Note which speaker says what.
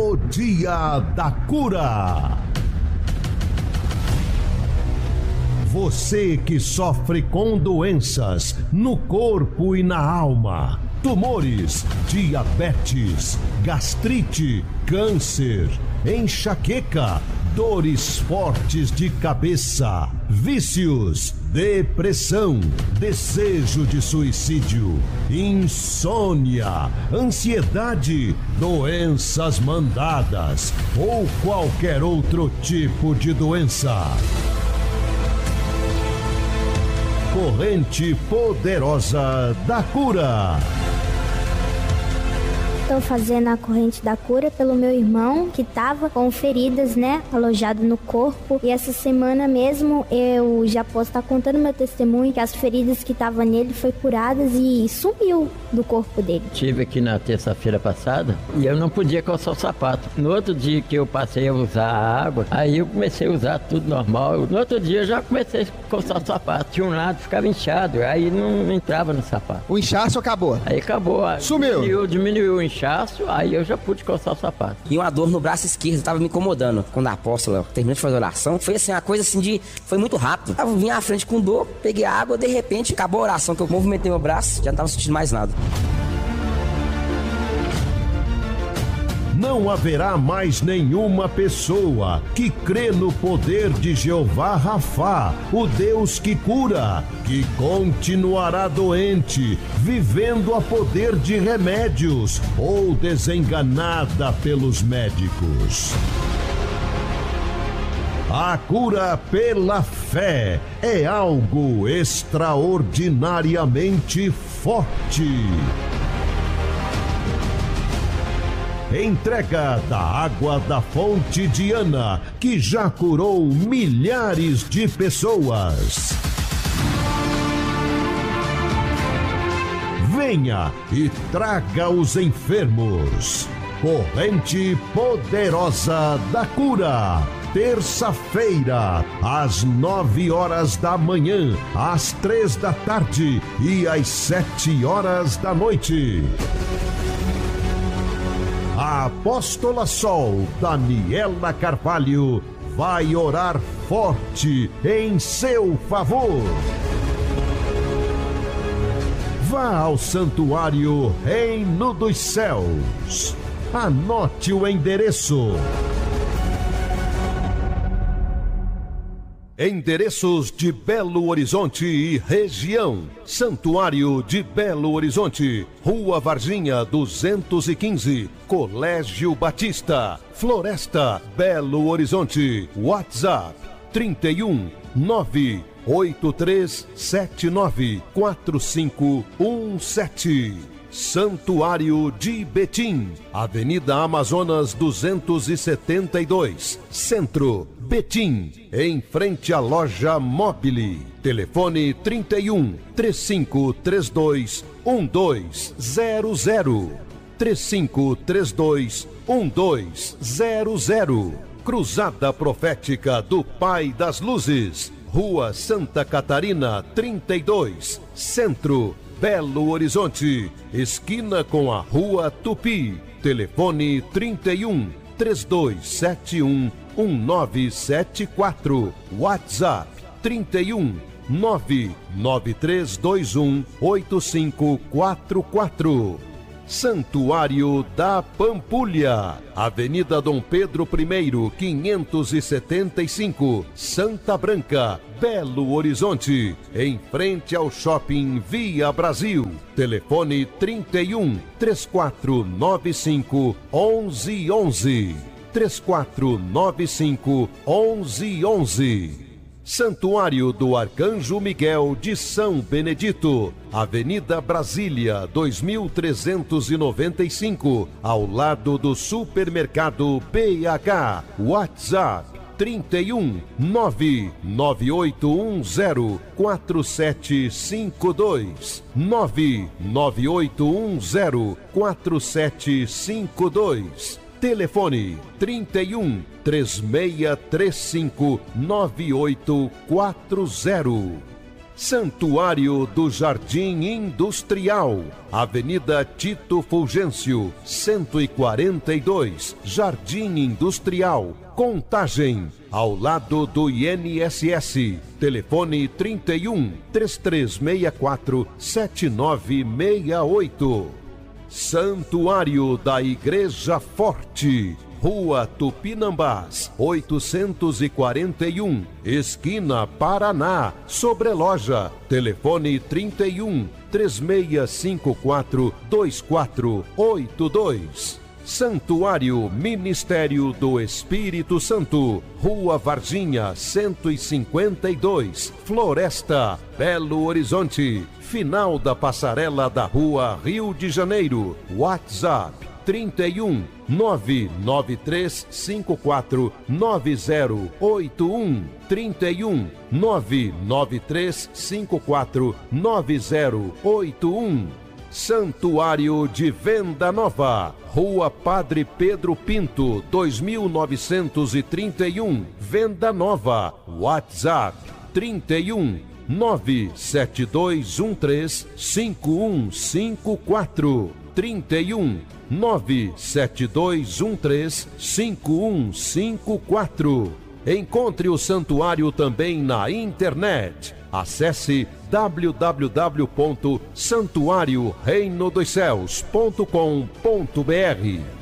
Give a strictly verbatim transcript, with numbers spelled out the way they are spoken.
Speaker 1: O Dia da Cura. Você que sofre com doenças no corpo e na alma, tumores, diabetes, gastrite, câncer, enxaqueca, dores fortes de cabeça, vícios, depressão, desejo de suicídio, insônia, ansiedade, doenças mandadas ou qualquer outro tipo de doença. Corrente Poderosa da Cura.
Speaker 2: Estou fazendo a corrente da cura pelo meu irmão que estava com feridas, né, alojado no corpo. E essa semana mesmo eu já posso estar contando meu testemunho que as feridas que estavam nele foi curadas e sumiu do corpo dele.
Speaker 3: Estive aqui na terça-feira passada e eu não podia calçar o sapato. No outro dia que eu passei a usar a água, aí eu comecei a usar tudo normal. No outro dia eu já comecei a calçar o sapato. Tinha um lado ficava inchado, aí não, não entrava no sapato.
Speaker 4: O inchaço acabou?
Speaker 3: Aí acabou.
Speaker 4: Sumiu?
Speaker 3: Diminuiu, diminuiu o inchaço. Aí eu já pude calçar o sapato.
Speaker 5: E uma dor no braço esquerdo tava me incomodando. Quando a apóstola terminou de fazer a oração, foi assim, uma coisa assim de... Foi muito rápido. Eu vim à frente com dor, peguei a água, de repente, acabou a oração, que eu movimentei meu braço, já não tava sentindo mais nada.
Speaker 1: Não haverá mais nenhuma pessoa que crê no poder de Jeová Rafá, o Deus que cura, que continuará doente, vivendo a poder de remédios ou desenganada pelos médicos. A cura pela fé é algo extraordinariamente forte. Entrega da água da fonte de Ana, que já curou milhares de pessoas. Venha e traga os enfermos. Corrente Poderosa da Cura. Terça-feira, às nove horas da manhã, às três da tarde e às sete horas da noite. A Apóstola Sol, Daniela Carvalho, vai orar forte em seu favor. Vá ao Santuário Reino dos Céus. Anote o endereço. Endereços de Belo Horizonte e região. Santuário de Belo Horizonte, Rua Varginha duzentos e quinze, Colégio Batista, Floresta, Belo Horizonte. WhatsApp trinta e um, nove oito três sete nove quatro cinco um sete. Santuário de Betim, Avenida Amazonas duzentos e setenta e dois, Centro, Betim, em frente à loja Mobile. Telefone trinta e um, três cinco três dois, um dois zero zero. três cinco três dois, um dois zero zero. Cruzada Profética do Pai das Luzes, Rua Santa Catarina trinta e dois, Centro, Belo Horizonte, esquina com a Rua Tupi. Telefone trinta e um, três dois sete um, um nove sete quatro. WhatsApp trinta e um, nove nove três dois um, oito cinco quatro quatro. Santuário da Pampulha, Avenida Dom Pedro I, quinhentos e setenta e cinco, Santa Branca, Belo Horizonte, em frente ao Shopping Via Brasil. Telefone trinta e um, três quatro nove cinco, onze onze. três quatro nove cinco, onze onze. Santuário do Arcanjo Miguel de São Benedito, Avenida Brasília, dois mil trezentos e noventa e cinco, ao lado do Supermercado B H. WhatsApp trinta e um, nove nove oito um zero, quatro sete cinco dois, nove nove oito um zero, quatro sete cinco dois. Telefone trinta e um, três seis três cinco, nove oito quatro zero. Santuário do Jardim Industrial, Avenida Tito Fulgêncio, cento e quarenta e dois, Jardim Industrial, Contagem, ao lado do I N S S. Telefone trinta e um, três três seis quatro, sete nove seis oito. Santuário da Igreja Forte, Rua Tupinambás, oitocentos e quarenta e um, esquina Paraná, Sobreloja. Telefone trinta e um, três seis cinco quatro, dois quatro oito dois. Santuário Ministério do Espírito Santo, Rua Varginha, cento e cinquenta e dois, Floresta, Belo Horizonte. Final da passarela da Rua Rio de Janeiro. WhatsApp trinta e um, nove nove três cinco quatro, nove zero oito um, trinta e um, nove nove três cinco quatro, nove zero oito um. Santuário de Venda Nova, Rua Padre Pedro Pinto, dois mil novecentos e trinta e um, Venda Nova. WhatsApp trinta e um, nove sete dois um três, cinco um cinco quatro, trinta e um, nove sete dois um três, cinco um cinco quatro. Encontre o santuário também na internet. Acesse w w w ponto santuário reino dos céus ponto com ponto b r.